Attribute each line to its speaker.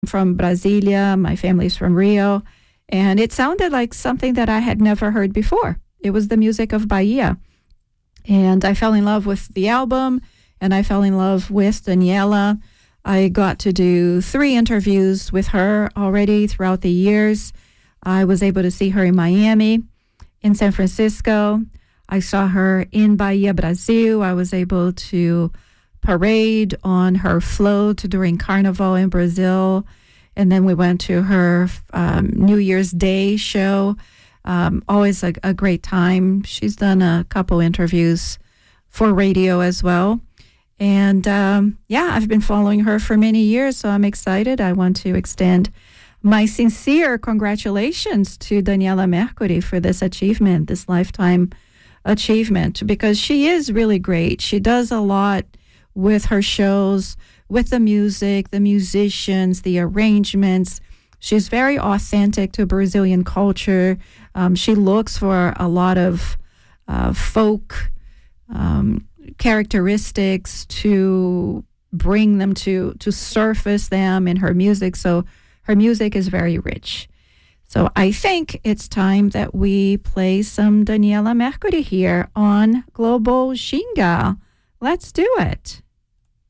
Speaker 1: from Brasilia. My family's from Rio. And it sounded like something that I had never heard before. It was the music of Bahia. And I fell in love with the album, and I fell in love with Daniela. I got to do 3 interviews with her already throughout the years. I was able to see her in Miami, in San Francisco. I saw her in Bahia, Brazil. I was able to parade on her float during Carnival in Brazil. And then we went to her New Year's Day show. Always a great time. She's done a couple interviews for radio as well. And I've been following her for many years, so I'm excited. I want to extend my sincere congratulations to Daniela Mercury for this achievement, this lifetime achievement, because she is really great. She does a lot with her shows, with the music, the musicians, the arrangements. She's very authentic to Brazilian culture. She looks for a lot of folk characteristics to bring them to surface them in her music. So her music is very rich. So I think it's time that we play some Daniela Mercury here on Global Ginga. Let's do it.